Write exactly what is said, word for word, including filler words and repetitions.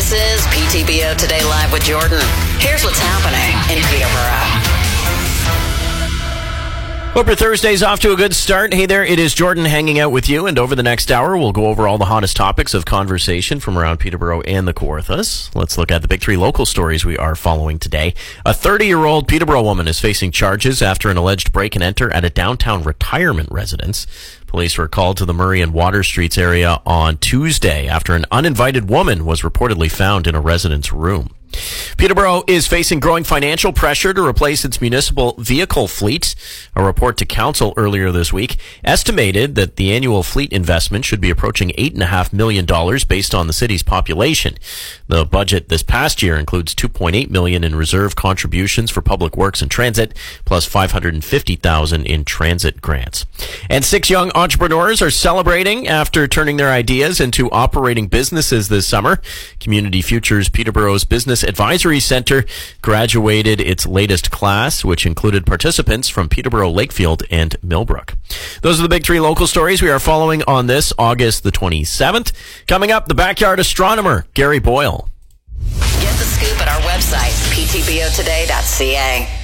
This is P T B O Today Live with Jordan. Here's what's happening in Peterborough. Hope your Thursday's off to a good start. Hey there, it is Jordan hanging out with you, and over the next hour, we'll go over all the hottest topics of conversation from around Peterborough and the Kawarthas. Let's look at the big three local stories we are following today. A thirty-year-old Peterborough woman is facing charges after an alleged break and enter at a downtown retirement residence. Police were called to the Murray and Water Streets area on Tuesday after an uninvited woman was reportedly found in a resident's room. Peterborough is facing growing financial pressure to replace its municipal vehicle fleet. A report to council earlier this week estimated that the annual fleet investment should be approaching eight point five million dollars based on the city's population. The budget this past year includes two point eight million dollars in reserve contributions for public works and transit, plus five hundred fifty thousand dollars in transit grants. And six young entrepreneurs are celebrating after turning their ideas into operating businesses this summer. Community Futures Peterborough's Business Advisory Center graduated its latest class, which included participants from Peterborough, Lakefield, and Millbrook. Those are the big three local stories we are following on this August the twenty-seventh. Coming up, the backyard astronomer, Gary Boyle. Get the scoop at our website, p t b o today dot c a.